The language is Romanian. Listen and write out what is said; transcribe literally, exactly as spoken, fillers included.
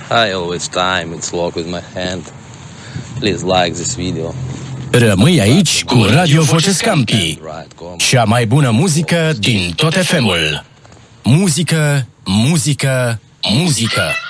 I always time, it's walk with my hand. Please like this video. Rămâi aici cu Radio Voce Scampi. Cea mai bună muzică din tot F M-ul. Muzică, muzică, muzică.